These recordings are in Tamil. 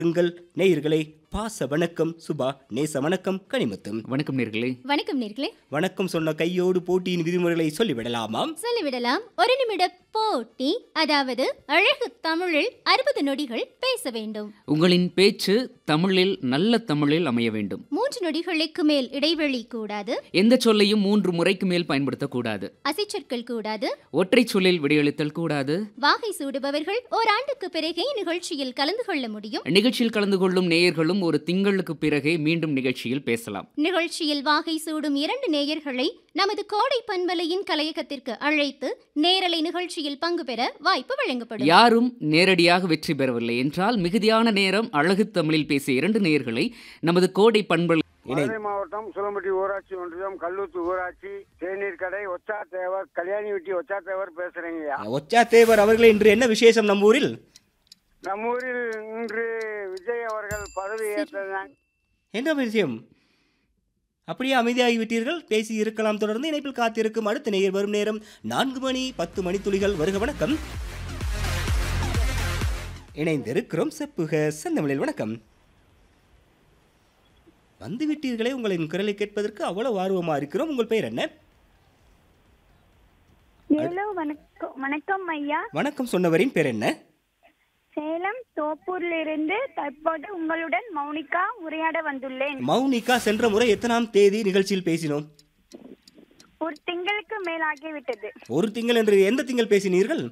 உங்கள் நேயர்களே பாச வணக்கம் சுபா, நேச வணக்கம் கனிமுத்தும். வணக்கம் நேர்களே. வணக்கம் நேர்களே. வணக்கம் சொன்ன கையோடு போட்டியின் விதிமுறைகளை சொல்லிவிடலாமாம். சொல்லிவிடலாம். ஒரு நிமிட போட்டி, அதாவது அழகு தமிழில் 60 நொடிகள் பேச வேண்டும். உங்களின் பேச்சு தமிழில் நல்ல தமிழில் அமைய வேண்டும். 3 நொடிகளுக்கு மேல் இடைவெளி கூடாது. எந்த சொல்லையும் 3 முறைக்கு மேல் பயன்படுத்தக்கூடாது. அசைச்சொற்கள் கூடாது. ஒற்றை சொல்லில் விடையளித்தல் கூடாது. வாகை சூடுபவர்கள் ஓராண்டுக்கு பிறகே நிகழ்ச்சியில் கலந்து கொள்ள முடியும். நிகழ்ச்சியில் கலந்து கொள்ளும் நேயர்களும் ஒரு திங்களுக்கு பிறகே மீண்டும் நிகழ்ச்சியில் பேசலாம். நிகழ்ச்சியில் வாகை சூடும் 2 நேயர்களை நமது கோடை பண்பலையின் கலையகத்திற்கு அழைத்து நேரலை நிகழ்ச்சியில் பங்கு பெற வாய்ப்பு வழங்கப்படும். யாரும் நேரடியாக வெற்றி பெறவில்லை என்றால் மிகுதியான நேரம் அழகு தமிழில் பேசிய 2 நேயர்களை நமது கோடை பண்பலை மதுரை மாவட்டம் சுலம்பட்டி ஊராட்சி ஒன்றியம் கல்லூத்து ஊராட்சி தேநீர் கடை ஒச்சா தேவர் கல்யாணி வெட்டி ஒச்சா தேவர் பேசுறேங்கய்யா. ஒச்சா தேவர் அவர்களே, இன்று என்ன விசேஷம் நம்ம ஊரில்? நம்ம ஊரில் இன்று விஜய் அவர்கள் பதவி ஏற்றதான். என்ன விஷயம்? அப்படியே அமைதியாகிவிட்டீர்கள். பேசி இருக்கலாம். தொடர்ந்து இணைப்பில் காத்திருக்கும் அடுத்த நேயர் வரும் நேரம் 4 மணி 10 மணித்துளிகள். வருக வணக்கம். இணைந்திருக்கிறோம் செப்புக செந்தமிழில். வணக்கம். வந்துவிட்டீர்களே, உங்களின் குரலை கேட்பதற்கு அவ்வளவு ஆர்வமா இருக்கிறோம். உங்கள் பெயர் என்ன? வணக்கம் ஐயா. வணக்கம் சொன்னவரின் பேர் என்ன? சேலம் தோப்பூரிலிருந்து தற்போது உங்களுடன் மௌனிகா உரையாட வந்துள்ளேன். மௌனிகா, சென்ற முறை எத்தனாம் தேதி நிகழ்ச்சியில் பேசினோம்? ஒரு திங்களுக்கு மேலாகிவிட்டது. ஒரு திங்கள் என்று எந்த திங்கள் பேசினீர்கள்?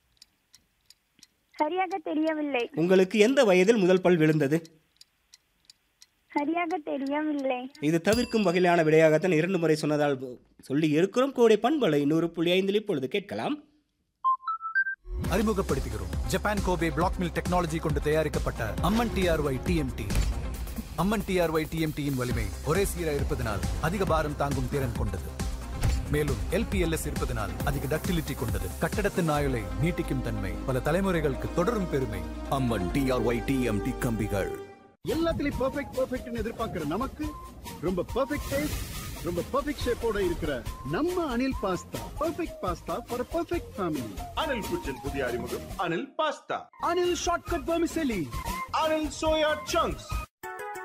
சரியாக தெரியவில்லை. உங்களுக்கு எந்த வயதில் முதல் பல் விழுந்தது? சரியாக தெரியவில்லை. இது தவிர்க்கும் வகையிலான விடையாகத்தான் 2 முறை சொன்னதால் சொல்லி இருக்கிறோம். கோடை பண்பலை 100.5 இப்பொழுது கேட்கலாம். அறிமுகப்படுத்துகிறோம் Japan Kobe black mill technology கொண்டு தயாரிக்கப்பட்ட அம்மன் டிஆர்ஒய் டிஎம்டி. அம்மன் டிஆர்ஒய் டிஎம்டியின் வலிமை ஒரே சீராக இருப்பதனால் அதிக பாரம் தாங்கும் திறன் கொண்டது. மேலும் எல்பிஎல்எஸ் இருப்பதனால் அதிக டக்டிலிட்டி கொண்டது. கட்டடத்தின் ஆயுளை நீட்டிக்கும் தன்மை, பல தலைமுறைகளுக்கு தொடரும் பெருமை. அம்மன் டிஆர்ஒய் டிஎம்டி கம்பிகள். எல்லாத்துலயும் பெர்ஃபெக்ட்னு எதிர்பார்க்கிற நமக்கு ரொம்ப பெர்ஃபெக்ட் டேஸ்ட், ரொம்ப பெர்ஃபெக்ட் ஷேப்போட இருக்கிற நம்ம Anil pasta. Perfect pasta for perfect family. Anil kitchen புதிய அறிமுகம் Anil pasta. Anil shortcut vermicelli. Anil soya chunks.